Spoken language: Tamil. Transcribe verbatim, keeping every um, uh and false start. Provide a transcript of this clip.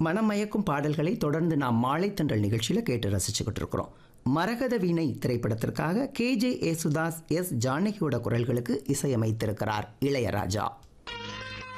மனமயக்கும் பாடல்களை தொடர்ந்து நாம் மாலைத்தன்றல் நிகழ்ச்சியில் கேட்டு ரசிச்சுக்கிட்டு இருக்கிறோம். மரகத வீணை திரைப்படத்திற்காக K J Yesudas, S ஜானகியோட குரல்களுக்கு இசையமைத்திருக்கிறார் Ilaiyaraaja.